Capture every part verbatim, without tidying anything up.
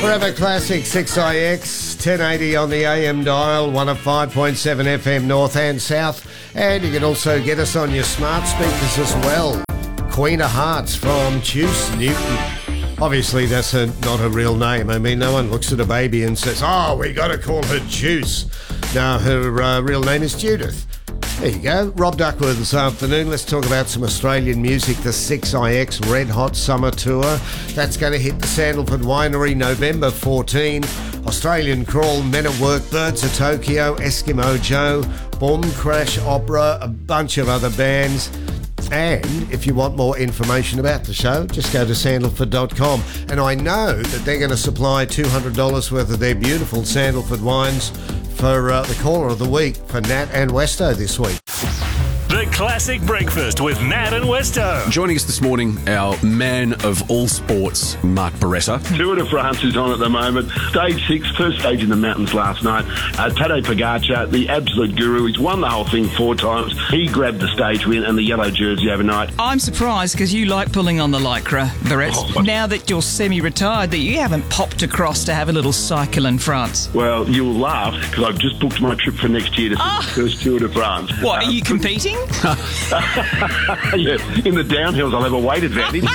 Forever Classic six I X, ten eighty on the A M dial, one oh five point seven F M north and south. And you can also get us on your smart speakers as well. Queen of Hearts from Juice Newton. Obviously, that's a, not a real name. I mean, no one looks at a baby and says, oh, we got to call her Juice. No, her uh, real name is Judith. There you go. Rob Duckworth this afternoon. Let's talk about some Australian music. The six I X Red Hot Summer Tour. That's going to hit the Sandalford Winery November fourteenth. Australian Crawl, Men at Work, Birds of Tokyo, Eskimo Joe, Bomb Crash Opera, a bunch of other bands. And if you want more information about the show, just go to sandalford dot com. And I know that they're going to supply two hundred dollars worth of their beautiful Sandalford wines for uh, the caller of the week for Nat and Westo this week. The Classic Breakfast with Nat and Westo. Joining us this morning, our man of all sports, Mark Beretta. Tour de France is on at the moment. Stage six, first stage in the mountains last night. Uh, Tadej Pogacar, the absolute guru, he's won the whole thing four times. He grabbed the stage win and the yellow jersey overnight. I'm surprised because you like pulling on the lycra, Barrett. Oh, now that you're semi-retired, that you haven't popped across to have a little cycle in France. Well, you'll laugh because I've just booked my trip for next year to Oh. see the first Tour de France. What, Um, are you competing? yeah, in the downhills I'll have a weight advantage.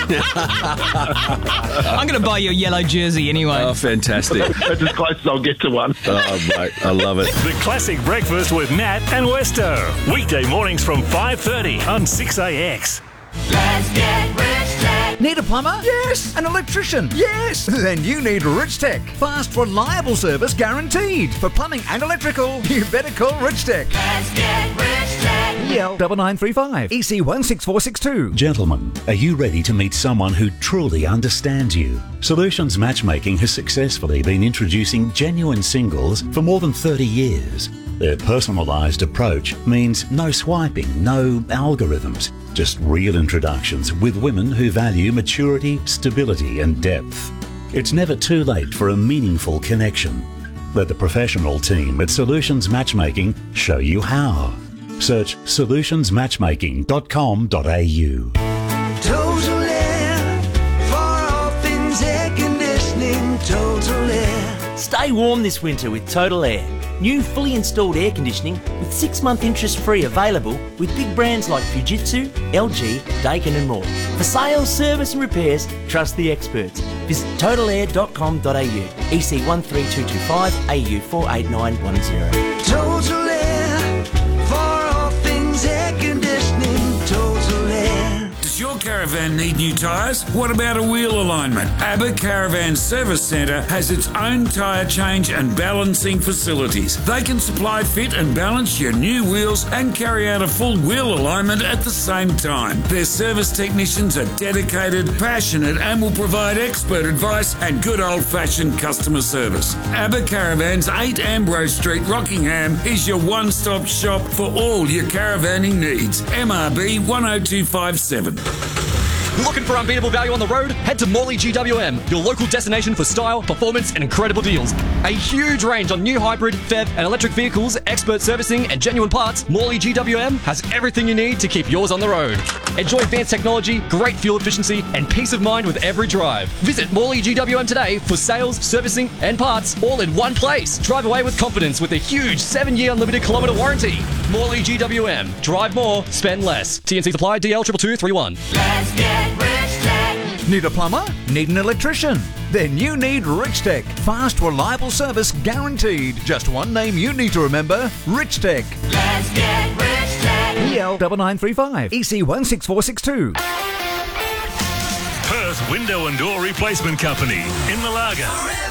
I'm going to buy you a yellow jersey anyway. Oh, fantastic. That's as close as I'll get to one. Oh, mate, I love it. The Classic Breakfast with Nat and Westo. Weekday mornings from five thirty on six A X. Let's get rich tech. Need a plumber? Yes. An electrician? Yes. Then you need Rich Tech. Fast, reliable service guaranteed. For plumbing and electrical, you better call Rich Tech. Let's get rich tech. E L nine nine three five, E C one six four six two. Gentlemen, are you ready to meet someone who truly understands you? Solutions Matchmaking has successfully been introducing genuine singles for more than thirty years. Their personalised approach means no swiping, no algorithms, just real introductions with women who value maturity, stability and depth. It's never too late for a meaningful connection. Let the professional team at Solutions Matchmaking show you how. Search solutions matchmaking dot com dot a u. Total Air, for all things air conditioning, Total Air. Stay warm this winter with Total Air. New fully installed air conditioning with six month interest free available with big brands like Fujitsu, L G, Daikin and more. For sales, service and repairs, trust the experts. Visit total air dot com dot a u, E C one three two two five, A U four eight nine one zero. Total Air, for all things air conditioning, Total Air. Does your caravan need new tyres? What about a wheel alignment? ABBA Caravan Service Centre has its own tyre change and balancing facilities. They can supply, fit and balance your new wheels and carry out a full wheel alignment at the same time. Their service technicians are dedicated, passionate and will provide expert advice and good old-fashioned customer service. ABBA Caravans, eight Ambrose Street, Rockingham is your one-stop shop for all your caravanning needs. M R B one oh two five seven. Looking for unbeatable value on the road? Head to Morley G W M, your local destination for style, performance, and incredible deals. A huge range on new hybrid, P H E V, and electric vehicles, expert servicing, and genuine parts. Morley G W M has everything you need to keep yours on the road. Enjoy advanced technology, great fuel efficiency, and peace of mind with every drive. Visit Morley G W M today for sales, servicing, and parts, all in one place. Drive away with confidence with a huge seven-year unlimited kilometre warranty. Morley G W M. Drive more, spend less. T N C supply, D L two two two three one. Let's get rich tech. Need a plumber? Need an electrician? Then you need Rich Tech. Fast, reliable service guaranteed. Just one name you need to remember, Rich Tech. Let's get rich tech. E L nine nine three five, E C one six four six two. Perth Window and Door Replacement Company in Malaga.